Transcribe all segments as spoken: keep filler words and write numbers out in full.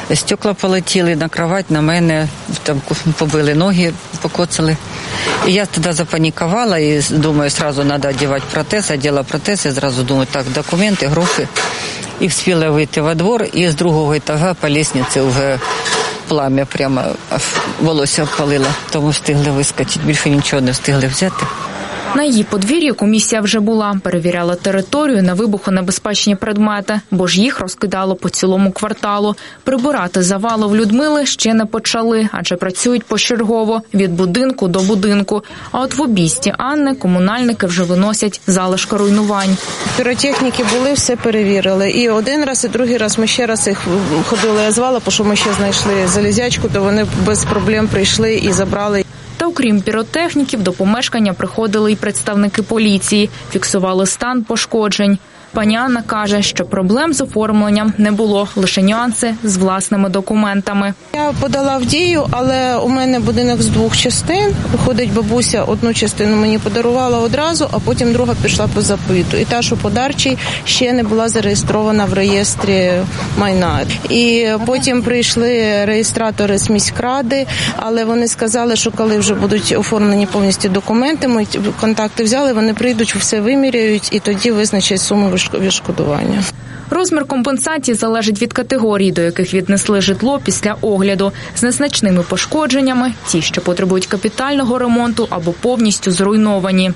стекла полетіли на кровать, на мене, там побили ноги, покоцали. І я тоді запанікувала і думаю, одразу треба одягати протез, одягла протез, і одразу думаю, так, документи, гроші. І встигла вийти во двор, і з другого етажа по лестниці вже плам'я прямо волосся обпалило, тому встигли вискочити, більше нічого не встигли взяти. На її подвір'ї комісія вже була, перевіряла територію на вибухонебезпечні предмети, бо ж їх розкидало по цілому кварталу. Прибирати завали в Людмили ще не почали, адже працюють почергово, від будинку до будинку. А от в обійсті Анни комунальники вже виносять залишки руйнувань. Піротехніки були, все перевірили. І один раз, і другий раз ми ще раз їх ходили, я звала, бо що ми ще знайшли залізячку, то вони без проблем прийшли і забрали. Та окрім піротехніків, до помешкання приходили і представники поліції, фіксували стан пошкоджень. Пані Анна каже, що проблем з оформленням не було, лише нюанси з власними документами. Я подала в дію, але у мене будинок з двох частин. Виходить, бабуся одну частину мені подарувала одразу, а потім друга пішла по запиту. І та, що подарчий, ще не була зареєстрована в реєстрі майна. І потім прийшли реєстратори з міськради, але вони сказали, що коли вже будуть оформлені повністю документи, ми контакти взяли, вони прийдуть, все виміряють і тоді визначать суму відшкодування. Розмір компенсації залежить від категорій, до яких віднесли житло після огляду. З незначними пошкодженнями – ті, що потребують капітального ремонту або повністю зруйновані.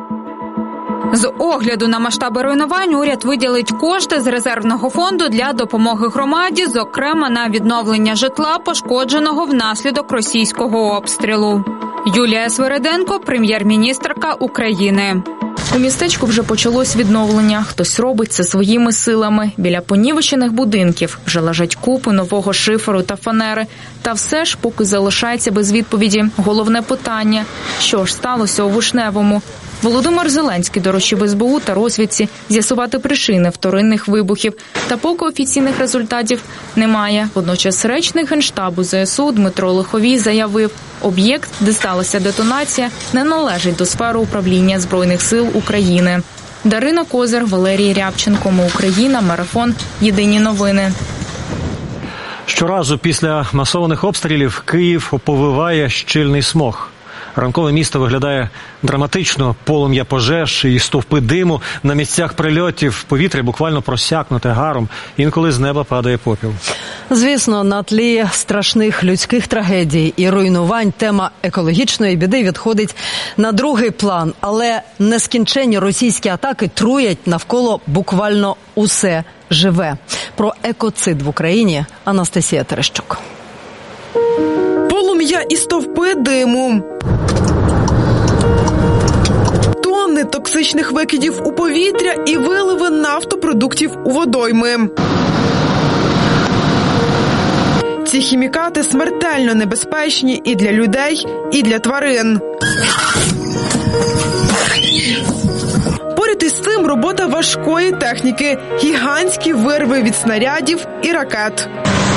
З огляду на масштаби руйнувань уряд виділить кошти з резервного фонду для допомоги громаді, зокрема на відновлення житла, пошкодженого внаслідок російського обстрілу. Юлія Свириденко, прем'єр-міністерка України. У містечку вже почалось відновлення. Хтось робить це своїми силами. Біля понівечених будинків вже лежать купи нового шиферу та фанери. Та все ж поки залишається без відповіді головне питання – що ж сталося у Вишневому? Володимир Зеленський доручив ес бе у та розвідці з'ясувати причини вторинних вибухів. Та поки офіційних результатів немає. Водночас речник Генштабу зе ес у Дмитро Лиховій заявив, об'єкт, де сталася детонація, не належить до сфери управління Збройних сил України. Дарина Козир, Валерій Рябченко, Ми Україна, Марафон, Єдині новини. Щоразу після масованих обстрілів Київ оповиває щільний смог. Ранкове місто виглядає драматично, полум'я пожеж і стовпи диму. На місцях прильотів повітря буквально просякнуте гаром, інколи з неба падає попіл. Звісно, на тлі страшних людських трагедій і руйнувань тема екологічної біди відходить на другий план. Але нескінченні російські атаки труять навколо буквально усе живе. Про екоцид в Україні Анастасія Терещук. Полум'я і стовпи диму. Тонни токсичних викидів у повітря і виливи нафтопродуктів у водойми. Ці хімікати смертельно небезпечні і для людей, і для тварин. Поряд із цим робота важкої техніки, гігантські вирви від снарядів і ракет.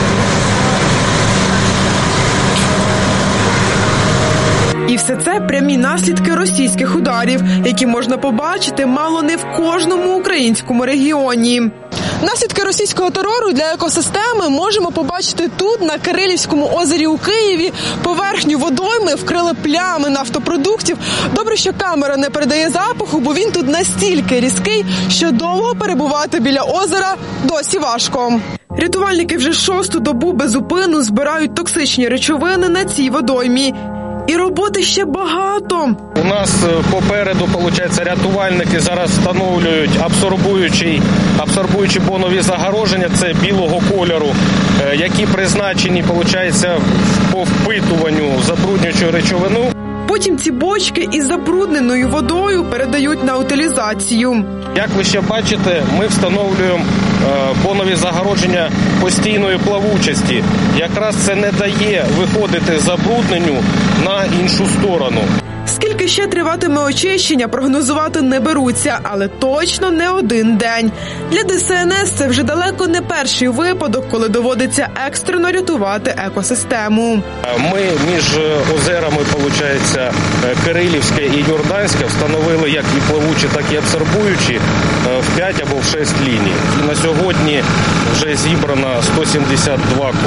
І все це прямі наслідки російських ударів, які можна побачити мало не в кожному українському регіоні. Наслідки російського терору для екосистеми можемо побачити тут, на Кирилівському озері у Києві. Поверхню водойми вкрили плями нафтопродуктів. Добре, що камера не передає запаху, бо він тут настільки різкий, що довго перебувати біля озера досі важко. Рятувальники вже шосту добу безупинно збирають токсичні речовини на цій водоймі. І роботи ще багато. У нас попереду, виходить, рятувальники зараз встановлюють абсорбуючі, абсорбуючі бонові загороження, це білого кольору, які призначені, виходить, по впитуванню забруднюючої речовину. Потім ці бочки із забрудненою водою передають на утилізацію. Як ви ще бачите, ми встановлюємо бонові загородження постійної плавучості. Якраз це не дає виходити забрудненню на іншу сторону. Скільки ще триватиме очищення, прогнозувати не беруться, але точно не один день. Для де ес ен ес це вже далеко не перший випадок, коли доводиться екстрено рятувати екосистему. Ми між озерами, виходить, Кирилівське і Йорданське встановили як і плавучі, так і абсорбуючі в п'ять або в шість ліній. І на сьогодні вже зібрано сто сімдесят два